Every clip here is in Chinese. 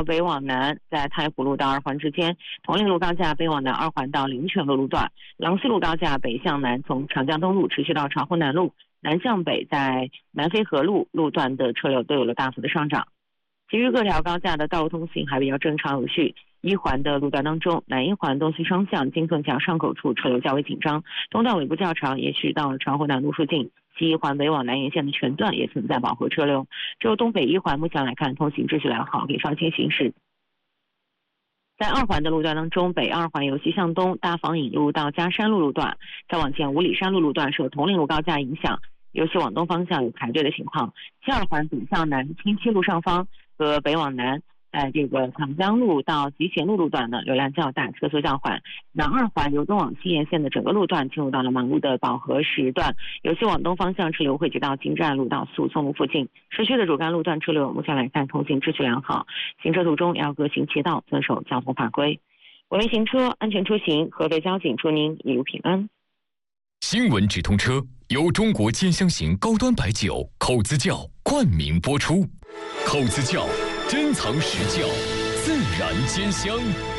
北往南，在太湖路到二环之间；铜陵路高架北往南二环到灵泉路段；廊西路高架北向南，从长江东路持续到长湖南路，南向北在南飞河路路段的车流都有了大幅的上涨。其余各条高架的道路通行还比较正常有序。一环的路段当中，南一环东西双向金凤桥上口处车流较为紧张，东段尾部较长，延续到长湖南路附近。西一环北往南沿线的全段也存在饱和车流。只有东北一环目前来看通行秩序良好，可以放心行驶。在二环的路段当中，北二环由西向东大坊引路到嘉山路路段，再往前五里山路路段受铜陵路高架影响，尤其往东方向有排队的情况。西二环北向南清溪路上方和北往南在这个长江路到集贤路路段呢流量较大，车速较缓。南二环由东往西沿线的整个路段进入到了忙碌的饱和时段，尤其往东方向车流汇集到金站路到诉讼路附近。市区的主干路段车流目前来看通行秩序良好，行车途中要各行其道，遵守交通法规。文明行车，安全出行，合肥交警祝您一路平安。 新闻直通车由中国尖香型高端白酒口子窖冠名播出，口子窖珍藏实窖，自然兼香。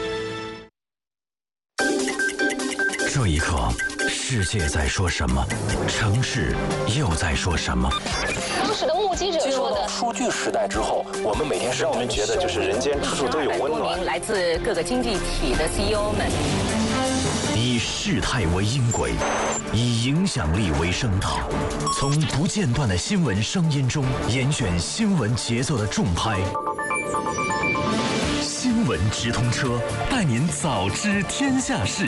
这一刻，世界在说什么？城市又在说什么？ 当时的目击者说的， 数据时代之后，我们每天让我们觉得就是人间处处都有温暖。 来自各个经济体的 CEO 们， 以事态为音轨，以影响力为声塔，从不间断的新闻声音中严选新闻节奏的重拍。新闻直通车，带您早知天下事。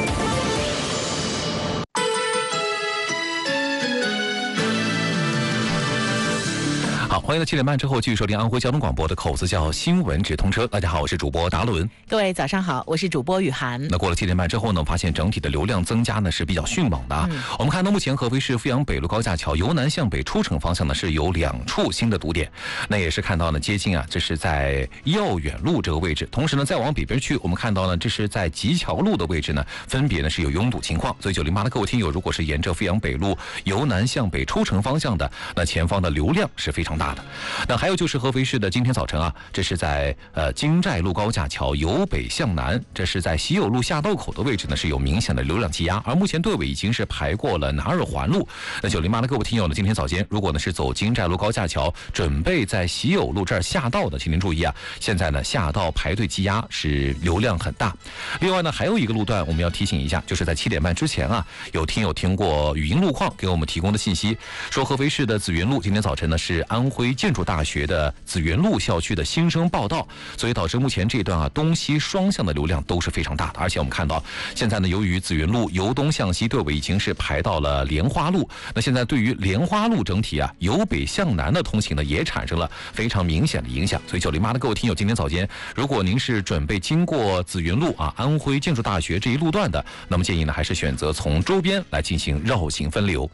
好，欢迎到7点半之后继续收听安徽交通广播的口子窖新闻直通车。大家好，我是主播达伦。 各位早上好，我是主播雨涵。 那过了7点半之后呢，发现整体的流量增加呢是比较迅猛的。我们看到目前合肥市阜阳北路高架桥由南向北出城方向呢是有2处新的堵点，那也是看到呢接近这是在耀远路这个位置，同时呢再往北边去，我们看到呢这是在吉桥路的位置呢，分别呢是有拥堵情况。所以908的各位听友，如果是沿着阜阳北路由南向北出城方向的，那前方的流量是非常大的。那还有就是合肥市的今天早晨这是在京寨路高架桥由北向南，这是在喜友路下道口的位置呢是有明显的流量积压，而目前队尾已经是排过了南二环路。那908的各位听友呢，今天早间如果呢是走京寨路高架桥，准备在喜友路这儿下道的，请您注意现在呢下道排队积压是流量很大。另外呢还有一个路段我们要提醒一下，就是在7点半之前有听友听过语音路况给我们提供的信息，说合肥市的紫云路今天早晨呢是安徽建筑大学的紫云路校区的新生报道，所以导致目前这段东西双向的流量都是非常大的。而且我们看到现在呢由于紫云路由东向西队尾已经是排到了莲花路，那现在对于莲花路整体由北向南的通行呢也产生了非常明显的影响。所以908的各位听友，今天早间如果您是准备经过紫云路安徽建筑大学这一路段的，那么建议呢还是选择从周边来进行绕行分流。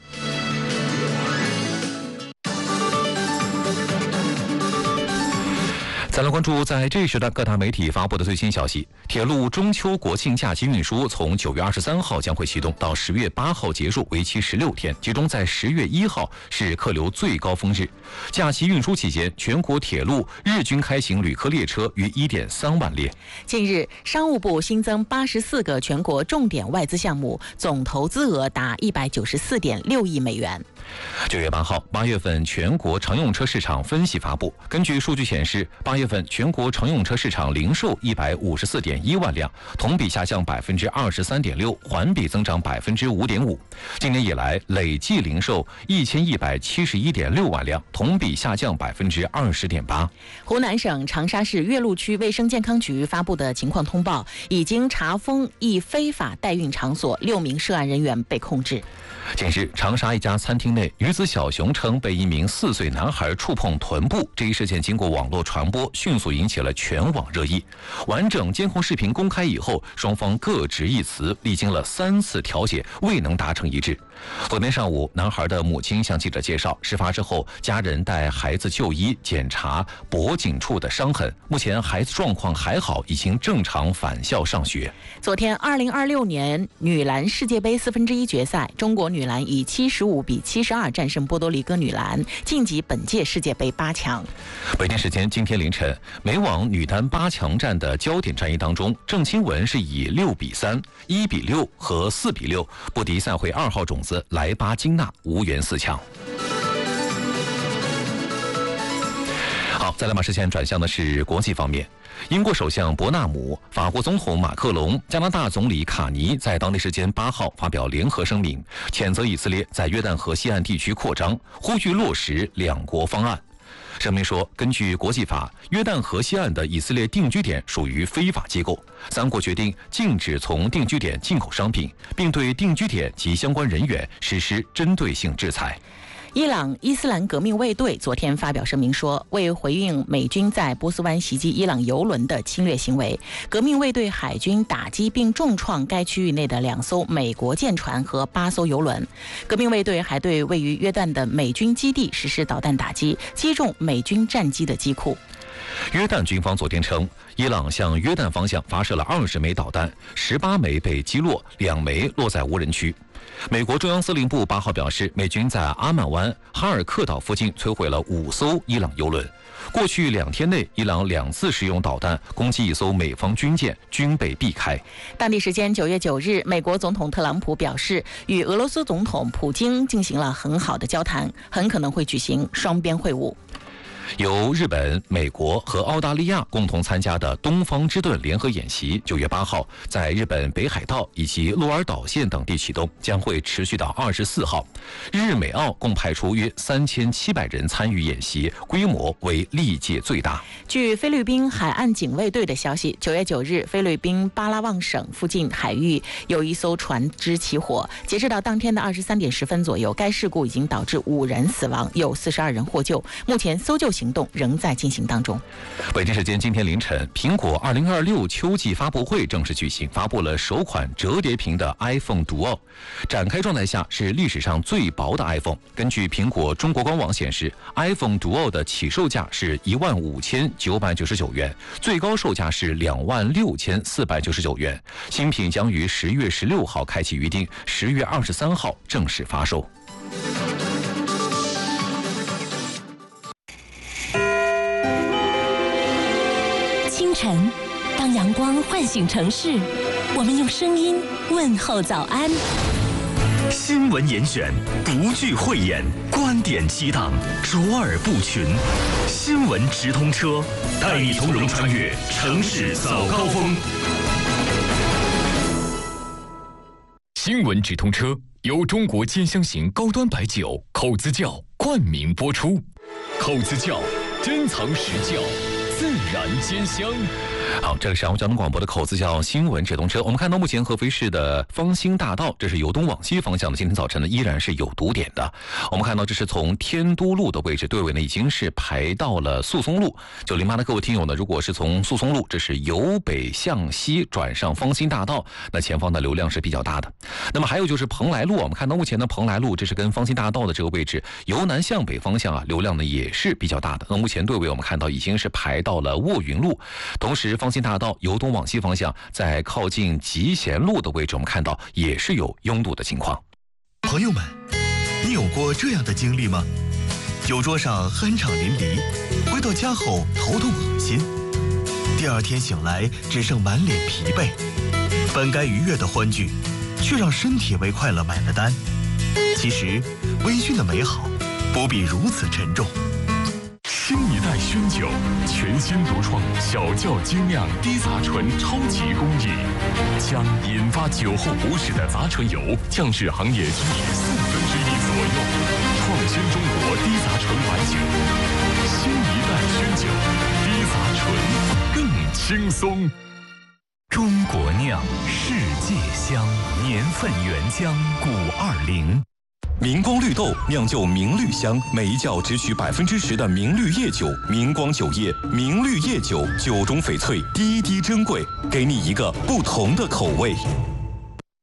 再来关注在这一时段各大媒体发布的最新消息，铁路中秋国庆假期运输从9月23号将会启动，到10月8号结束，为期16天，其中在10月1号是客流最高峰日。假期运输期间，全国铁路日均开行旅客列车约 1.3万列。 近日，商务部新增84个全国重点外资项目，总投资额达194.6亿美元。 9月8号，8月份全国乘用车市场分析发布。根据数据显示，8月份全国乘用车市场零售154.1万辆，同比下降23.6%，环比增长5.5%。今年以来，累计零售1171.6万辆，同比下降20.8%。 湖南省长沙市岳麓区卫生健康局发布的情况通报，已经查封一非法代孕场所，6名涉案人员被控制。 近日，长沙一家餐厅内，女子小熊称被一名4岁男孩触碰臀部，这一事件经过网络传播，迅速引起了全网热议。完整监控视频公开以后，双方各执一词，历经了3次调解，未能达成一致。 昨天上午，男孩的母亲向记者介绍，事发之后，家人带孩子就医检查脖颈处的伤痕，目前孩子状况还好，已经正常返校上学。 昨天，2026年女篮世界杯1/4决赛，中国女篮以75比72战胜波多黎各女篮，晋级本届世界杯8强。 北京时间今天凌晨，美网女单8强战的焦点战役当中，郑钦文是以6比3、1比6和4比6不敌赛会2号种子莱巴金娜，无缘4强。好，再来把视线转向的是国际方面。英国首相伯纳姆、法国总统马克龙、加拿大总理卡尼在当地时间8号发表联合声明，谴责以色列在约旦河西岸地区扩张，呼吁落实两国方案。声明说，根据国际法，约旦河西岸的以色列定居点属于非法机构，3国决定禁止从定居点进口商品，并对定居点及相关人员实施针对性制裁。 伊朗伊斯兰革命卫队昨天发表声明说，为回应美军在波斯湾袭击伊朗油轮的侵略行为，革命卫队海军打击并重创该区域内的2艘美国舰船和8艘油轮。革命卫队还对位于约旦的美军基地实施导弹打击，击中美军战机的机库。 约旦军方昨天称，伊朗向约旦方向发射了20枚导弹，18枚被击落，2枚落在无人区。美国中央司令部8号表示，美军在阿曼湾、哈尔克岛附近摧毁了5艘伊朗油轮。过去2天内，伊朗2次使用导弹攻击1艘美方军舰，均被避开。 当地时间9月9日，美国总统特朗普表示，与俄罗斯总统普京进行了很好的交谈，很可能会举行双边会晤。 由日本、美国和澳大利亚共同参加的东方之盾联合演习9月8号在日本北海道以及鹿儿岛县等地启动，将会持续到24号。日美澳共派出约3700人参与演习，规模为历届最大。 据菲律宾海岸警卫队的消息，9月9日，菲律宾巴拉望省附近海域有一艘船只起火，截至到当天的23点10分左右，该事故已经导致5人死亡，有42人获救，目前搜救行动仍在进行当中。 北京时间今天凌晨，苹果2026秋季发布会正式举行，发布了首款折叠屏的 iPhone Duo。展开状态下是历史上最薄的 iPhone。根据苹果中国官网显示 ，iPhone Duo 的起售价是15999元，最高售价是26499元。新品将于10月16号开启预定，10月23号正式发售。 清晨，当阳光唤醒城市，我们用声音问候早安。 新闻严选，不惧讳言，观点激荡，卓尔不群。新闻直通车，带你从容穿越城市早高峰。 新闻直通车由中国尖香型高端白酒口子窖冠名播出，口子窖珍藏实窖，自然兼香。 好，这里是交通广播的口子窖新闻直通车。我们看到目前合肥市的芳兴大道，这是由东往西方向的，今天早晨呢依然是有堵点的。我们看到这是从天都路的位置，队尾呢已经是排到了诉松路。908的各位听友呢，如果是从诉松路，这是由北向西转上芳兴大道，那前方的流量是比较大的。那么还有就是蓬莱路，我们看到目前的蓬莱路，这是跟芳兴大道的这个位置，由南向北方向流量呢也是比较大的。那目前队尾我们看到已经是排到了卧云路，同时芳兴大道由东往西方向，在靠近集贤路的位置，我们看到也是有拥堵的情况。 朋友们，你有过这样的经历吗？酒桌上酣畅淋漓，回到家后头痛恶心，第二天醒来只剩满脸疲惫，本该愉悦的欢聚，却让身体为快乐买了单。其实，微醺的美好不必如此沉重。 新一代熏酒，全新独创小窖精酿低杂醇超级工艺，将引发酒后不适的杂醇油降至行业均值1/4左右，创新中国低杂醇白酒。新一代熏酒，低杂醇更轻松。 中国酿，世界香，年份原浆520。 明光绿豆酿就明绿香，每一窖只取10%的明绿叶酒。明光酒业，明绿叶酒，酒中翡翠，滴滴珍贵，给你一个不同的口味。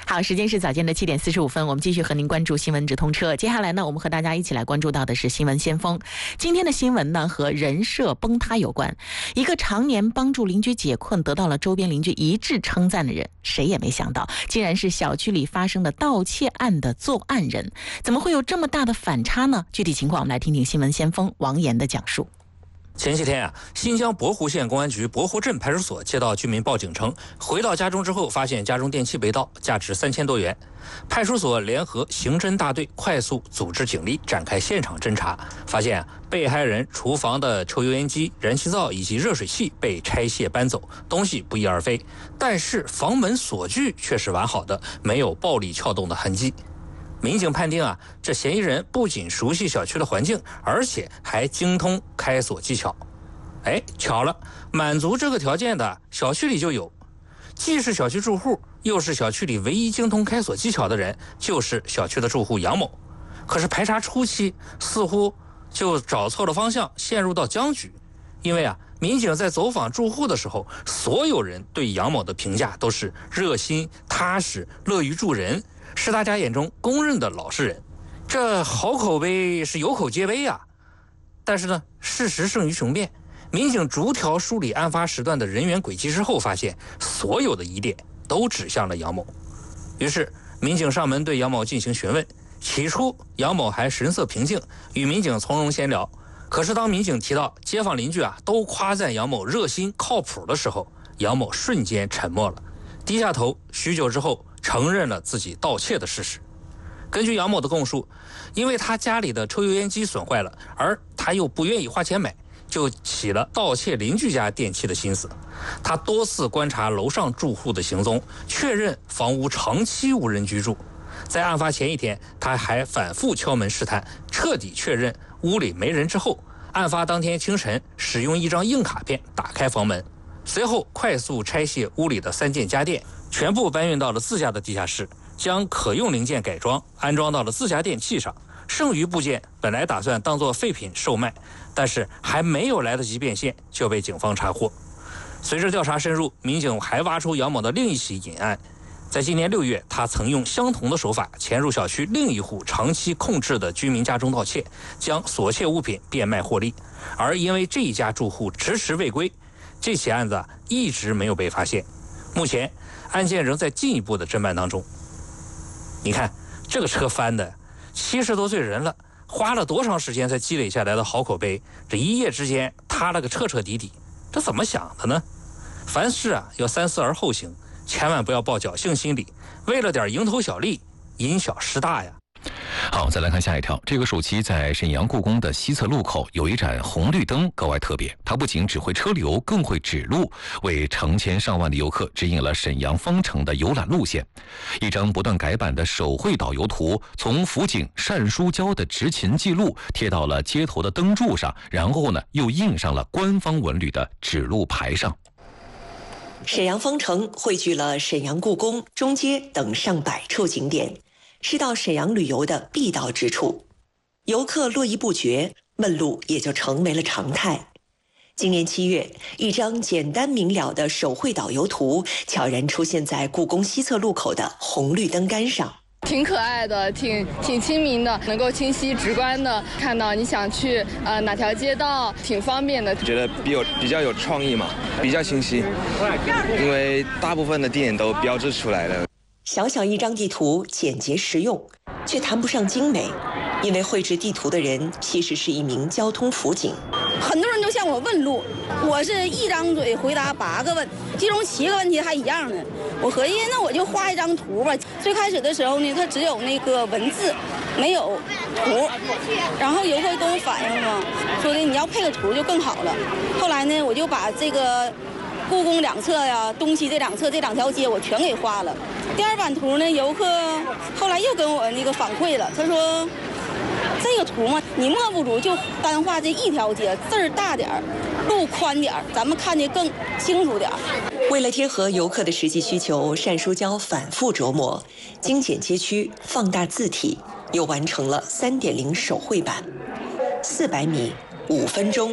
好，时间是早间的7点45分，我们继续和您关注新闻直通车。接下来呢，我们和大家一起来关注到的是新闻先锋。今天的新闻呢和人设崩塌有关。一个常年帮助邻居解困，得到了周边邻居一致称赞的人，谁也没想到，竟然是小区里发生的盗窃案的作案人。怎么会有这么大的反差呢？具体情况我们来听听新闻先锋王岩的讲述。 前几天新疆博湖县公安局博湖镇派出所接到居民报警称，回到家中之后发现家中电器被盗，价值3000多元。派出所联合刑侦大队快速组织警力展开现场侦查，发现被害人厨房的抽油烟机、燃气灶以及热水器被拆卸搬走，东西不翼而飞，但是房门锁具却是完好的，没有暴力撬动的痕迹。民警判定这嫌疑人不仅熟悉小区的环境，而且还精通开锁技巧。巧了，满足这个条件的小区里就有，既是小区住户，又是小区里唯一精通开锁技巧的人，就是小区的住户杨某。可是排查初期，似乎就找错了方向，陷入到僵局。因为民警在走访住户的时候，所有人对杨某的评价都是热心、踏实、乐于助人，是大家眼中公认的老实人。这好口碑是有口皆碑但是呢，事实胜于雄辩。民警逐条梳理案发时段的人员轨迹之后，发现所有的疑点都指向了杨某。于是民警上门对杨某进行询问，起初杨某还神色平静，与民警从容闲聊。可是当民警提到街坊邻居都夸赞杨某热心靠谱的时候，杨某瞬间沉默了，低下头，许久之后承认了自己盗窃的事实。根据杨某的供述，因为他家里的抽油烟机损坏了，而他又不愿意花钱买，就起了盗窃邻居家电器的心思。他多次观察楼上住户的行踪，确认房屋长期无人居住。在案发前一天，他还反复敲门试探，彻底确认屋里没人之后，案发当天清晨使用一张硬卡片打开房门，随后快速拆卸屋里的3件家电，全部搬运到了自家的地下室，将可用零件改装，安装到了自家电器上。剩余部件本来打算当作废品售卖，但是还没有来得及变现，就被警方查获。随着调查深入，民警还挖出杨某的另一起隐案。在今年6月，他曾用相同的手法潜入小区另一户长期控制的居民家中盗窃，将所窃物品变卖获利。而因为这一家住户迟迟未归，这起案子一直没有被发现。目前案件仍在进一步的侦办当中。你看这个车翻的，70多岁人了，花了多长时间才积累下来的好口碑，这一夜之间塌了个彻彻底底，这怎么想的呢？凡事要三思而后行，千万不要抱侥幸心理，为了点蝇头小利，因小失大呀。 好，再来看下一条。这个暑期在沈阳故宫的西侧路口有一盏红绿灯格外特别，它不仅指挥车流，更会指路，为成千上万的游客指引了沈阳方城的游览路线。一张不断改版的手绘导游图，从辅警单书娇的执勤记录贴到了街头的灯柱上，然后呢又印上了官方文旅的指路牌上。 沈阳方城汇聚了沈阳故宫、中街等上百处景点，是到沈阳旅游的必到之处，游客络绎不绝，问路也就成为了常态。今年7月，一张简单明了的手绘导游图悄然出现在故宫西侧路口的红绿灯杆上。 挺可爱的，挺亲民的，能够清晰直观的看到你想去哪条街道，挺方便的。 觉得比较有创意嘛，比较清晰，因为大部分的店都标志出来了。 小小一张地图，简洁实用，却谈不上精美，因为绘制地图的人其实是一名交通辅警。 很多人都向我问路，我是一张嘴回答8个问，其中7个问题还一样呢。我合计那我就画一张图吧。最开始的时候呢，它只有那个文字，没有图。然后游客跟我反映嘛，说的你要配个图就更好了。后来呢，我就把这个故宫两侧呀、东西这两侧这2条街我全给画了。第2版图呢，游客后来又跟我那个反馈了，他说这个图嘛，你莫不如就单画这1条街，字儿大点儿，路宽点儿，咱们看得更清楚点儿。 为了贴合游客的实际需求，单书娇反复琢磨，精简街区，放大字体，又完成了3.0手绘版，400米，5分钟，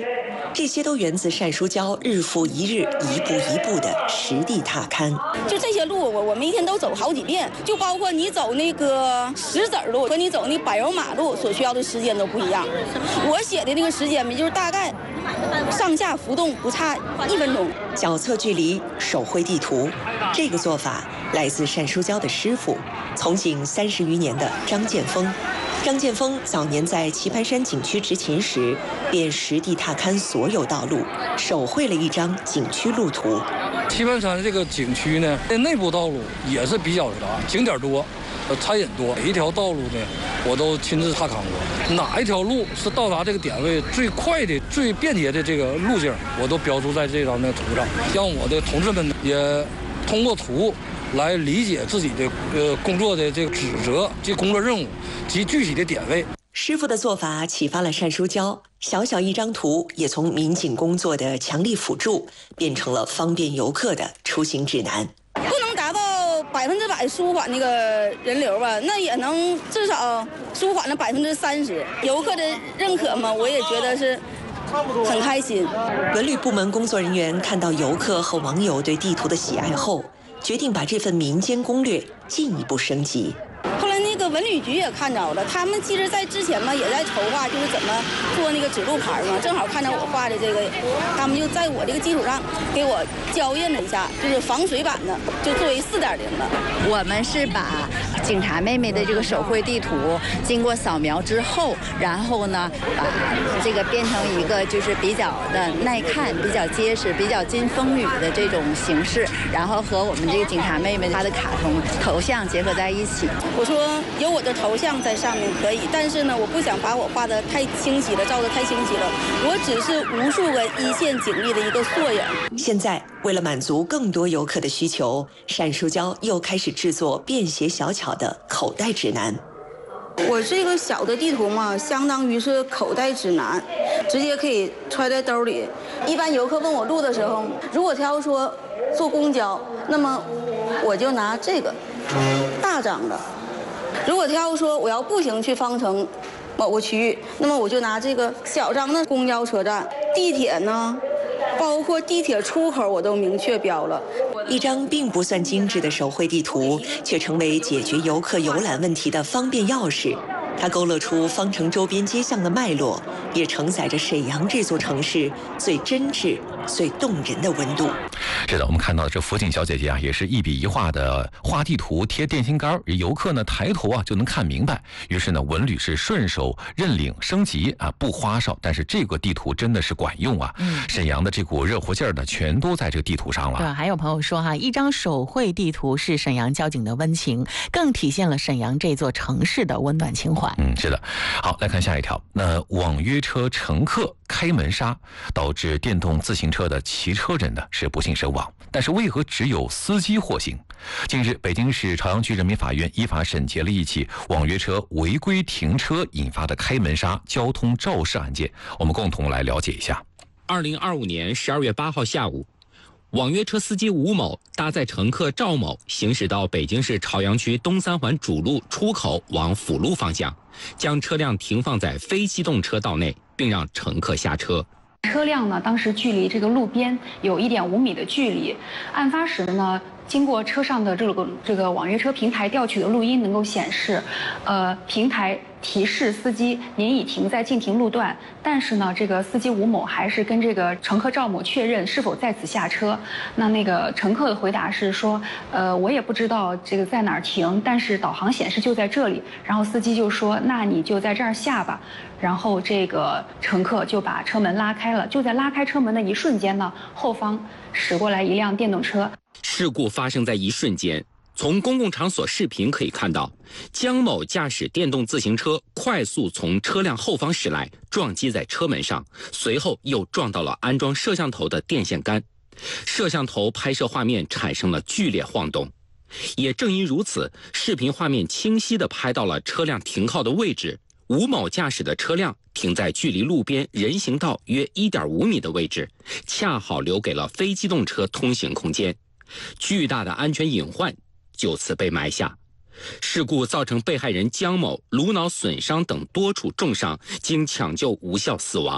这些都源自单书娇日复一日、一步一步的实地踏勘。 就这些路，我每天都走好几遍，就包括你走那个石子路和你走那柏油马路所需要的时间都不一样。我写的那个时间就是大概上下浮动不差1分钟。 脚测距离，手绘地图，这个做法来自单书娇的师傅，从警30余年的张建峰。张建峰早年在棋盘山景区执勤时，便实地踏勘所有道路，手绘了一张景区路图。 棋盘山这个景区呢，内部道路也是比较景点多，餐饮多，每一条道路呢，我都亲自踏勘过。哪一条路是到达这个点位最快的、最便捷的这个路径，我都标注在这张的图上，让我的同志们也通过图来理解自己的工作的这个职责及工作任务及具体的点位。 师傅的做法启发了单书娇，小小一张图也从民警工作的强力辅助，变成了方便游客的出行指南。 不能达到100%舒缓那个人流吧，那也能至少舒缓了30%。游客的认可嘛，我也觉得是很开心。 文旅部门工作人员看到游客和网友对地图的喜爱后，决定把这份民间攻略进一步升级。 后来那个文旅局也看着了，他们其实在之前嘛也在筹划，就是怎么做那个指路牌嘛。正好看着我画的这个，他们就在我这个基础上给我校印了一下，就是防水版的，就作为4.0的。 我们是把警察妹妹的这个手绘地图经过扫描之后，然后呢把这个变成一个就是比较的耐看、比较结实、比较经风雨的这种形式，然后和我们这个警察妹妹她的卡通头像结合在一起。 我说有我的头像在上面可以，但是呢，我不想把我画得太清晰了，照得太清晰了。我只是无数个一线警力的一个缩影。 现在为了满足更多游客的需求，单书娇又开始制作便携小巧的口袋指南。 我这个小的地图嘛，相当于是口袋指南，直接可以揣在兜里。一般游客问我路的时候，如果他要说坐公交，那么我就拿这个大张的；如果他要说我要步行去方城某个区域，那么我就拿这个小张的公交车站。地铁呢，包括地铁出口我都明确标了。 一张并不算精致的手绘地图，却成为解决游客游览问题的方便钥匙。它勾勒出方城周边街巷的脉络，也承载着沈阳这座城市最真挚、最动人的温度。 是的，我们看到这辅警小姐姐啊，也是一笔一画的画地图、贴电线杆，游客呢抬头啊就能看明白。于是呢，文旅是顺手认领升级啊，不花哨，但是这个地图真的是管用啊。沈阳的这股热乎劲儿呢，全都在这个地图上了。 对，还有朋友说哈，一张手绘地图是沈阳交警的温情，更体现了沈阳这座城市的温暖情怀。 是的。好，来看下一条。那网约车乘客开门杀，导致电动自行车的骑车人呢是不幸身亡，但是为何只有司机获刑？近日，北京市朝阳区人民法院依法审结了一起网约车违规停车引发的开门杀交通肇事案件，我们共同来了解一下。 2025年12月8号下午，网约车司机吴某搭载乘客赵某行驶到北京市朝阳区东三环主路出口往辅路方向，将车辆停放在非机动车道内，并让乘客下车。 车辆呢，当时距离这个路边有1.5米的距离。案发时呢，经过车上的这个网约车平台调取的录音能够显示，平台提示司机您已停在禁停路段，但是呢，这个司机吴某还是跟这个乘客赵某确认是否在此下车。那个乘客的回答是说，我也不知道这个在哪儿停，但是导航显示就在这里。然后司机就说，那你就在这儿下吧。然后这个乘客就把车门拉开了，就在拉开车门的一瞬间呢，后方驶过来一辆电动车。 事故发生在一瞬间，从公共场所视频可以看到，江某驾驶电动自行车快速从车辆后方驶来，撞击在车门上，随后又撞到了安装摄像头的电线杆，摄像头拍摄画面产生了剧烈晃动。也正因如此，视频画面清晰地拍到了车辆停靠的位置。吴某驾驶的车辆停在距离路边人行道约1.5米的位置，恰好留给了非机动车通行空间，巨大的安全隐患就此被埋下。事故造成被害人江某颅脑损伤等多处重伤，经抢救无效死亡。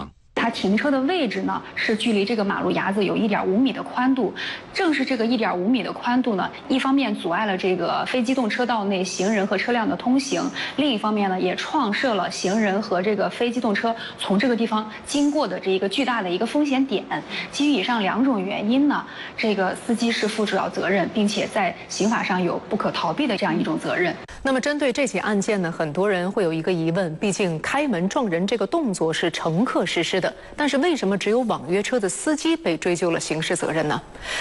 它停车的位置呢是距离这个马路牙子有1.5米的宽度。正是这个1.5米的宽度呢，一方面阻碍了这个非机动车道内行人和车辆的通行，另一方面呢，也创设了行人和这个非机动车从这个地方经过的这一个巨大的一个风险点。基于以上2种原因呢，这个司机是负主要责任，并且在刑法上有不可逃避的这样一种责任。 那么针对这起案件呢，很多人会有一个疑问，毕竟开门撞人这个动作是乘客实施的，但是为什么只有网约车的司机被追究了刑事责任呢？